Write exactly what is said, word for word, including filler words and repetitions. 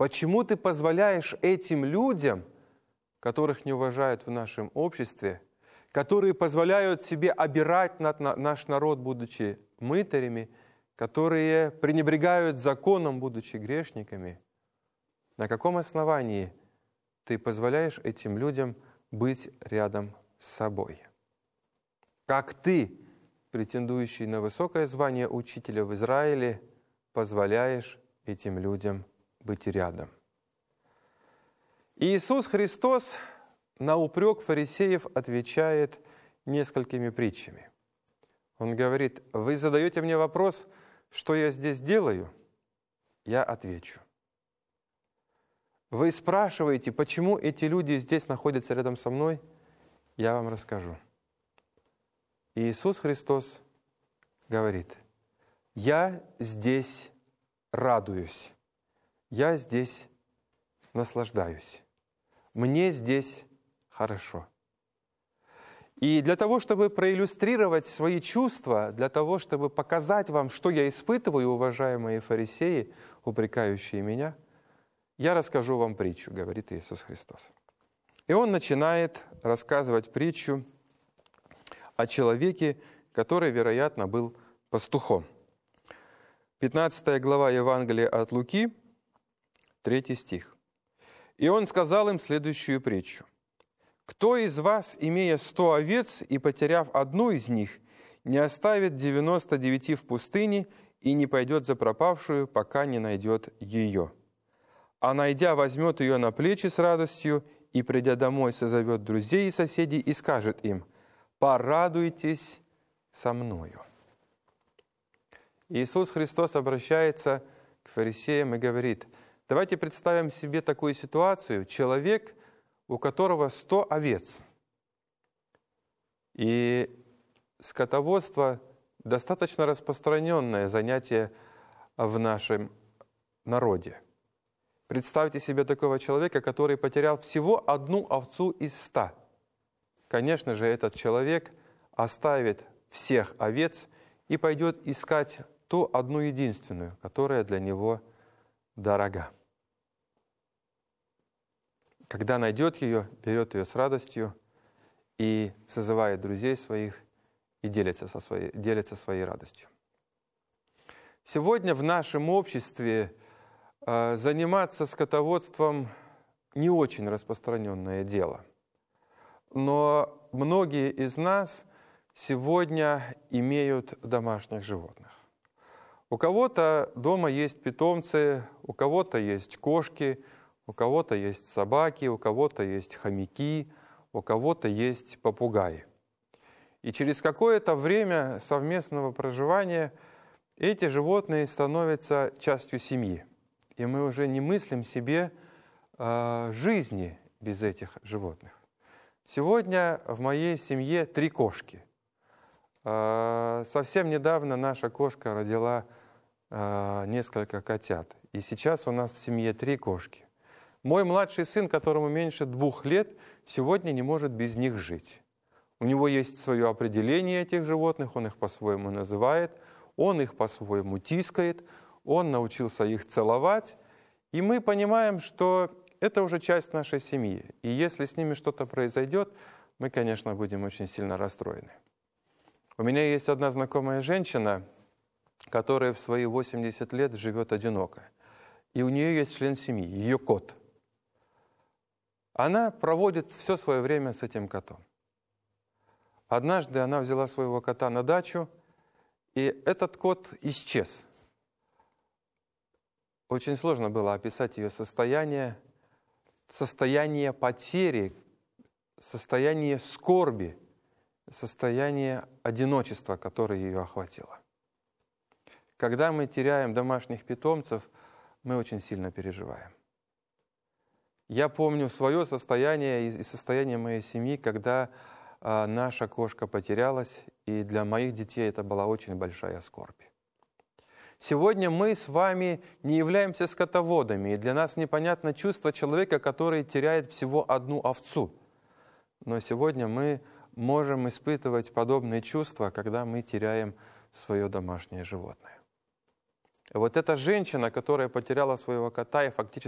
Почему ты позволяешь этим людям, которых не уважают в нашем обществе, которые позволяют себе обирать наш народ, будучи мытарями, которые пренебрегают законом, будучи грешниками, на каком основании ты позволяешь этим людям быть рядом с собой? Как ты, претендующий на высокое звание учителя в Израиле, позволяешь этим людям быть рядом? И Иисус Христос на упрек фарисеев отвечает несколькими притчами. Он говорит: вы задаете мне вопрос, что я здесь делаю? Я отвечу. Вы спрашиваете, почему эти люди здесь находятся рядом со мной? Я вам расскажу. И Иисус Христос говорит: я здесь радуюсь, я здесь наслаждаюсь, мне здесь хорошо. И для того, чтобы проиллюстрировать свои чувства, для того, чтобы показать вам, что я испытываю, уважаемые фарисеи, упрекающие меня, я расскажу вам притчу, говорит Иисус Христос. И Он начинает рассказывать притчу о человеке, который, вероятно, был пастухом. пятнадцатая глава Евангелия от Луки, третий стих. «И он сказал им следующую притчу. Кто из вас, имея сто овец и потеряв одну из них, не оставит девяносто девяти в пустыне и не пойдет за пропавшую, пока не найдет ее? А найдя, возьмет ее на плечи с радостью и, придя домой, созовет друзей и соседей и скажет им: порадуйтесь со мною». Иисус Христос обращается к фарисеям и говорит: давайте представим себе такую ситуацию. Человек, у которого сто овец. И скотоводство – достаточно распространенное занятие в нашем народе. Представьте себе такого человека, который потерял всего одну овцу из ста. Конечно же, этот человек оставит всех овец и пойдет искать ту одну единственную, которая для него дорога. Когда найдет ее, берет ее с радостью и созывает друзей своих и делится, со своей, делится своей радостью. Сегодня в нашем обществе э, заниматься скотоводством не очень распространенное дело. Но многие из нас сегодня имеют домашних животных. У кого-то дома есть питомцы, у кого-то есть кошки, у кого-то есть собаки, у кого-то есть хомяки, у кого-то есть попугаи. И через какое-то время совместного проживания эти животные становятся частью семьи. И мы уже не мыслим себе э, жизни без этих животных. Сегодня в моей семье три кошки. Э, совсем недавно наша кошка родила э, несколько котят. И сейчас у нас в семье три кошки. Мой младший сын, которому меньше двух лет, сегодня не может без них жить. У него есть свое определение этих животных, он их по-своему называет, он их по-своему тискает, он научился их целовать. И мы понимаем, что это уже часть нашей семьи. И если с ними что-то произойдет, мы, конечно, будем очень сильно расстроены. У меня есть одна знакомая женщина, которая в свои восемьдесят лет живет одиноко. И у нее есть член семьи, ее кот. Она проводит все свое время с этим котом. Однажды она взяла своего кота на дачу, и этот кот исчез. Очень сложно было описать ее состояние, состояние потери, состояние скорби, состояние одиночества, которое ее охватило. Когда мы теряем домашних питомцев, мы очень сильно переживаем. Я помню свое состояние и состояние моей семьи, когда а, наша кошка потерялась, и для моих детей это была очень большая скорбь. Сегодня мы с вами не являемся скотоводами, и для нас непонятно чувство человека, который теряет всего одну овцу. Но сегодня мы можем испытывать подобные чувства, когда мы теряем свое домашнее животное. Вот эта женщина, которая потеряла своего кота и фактически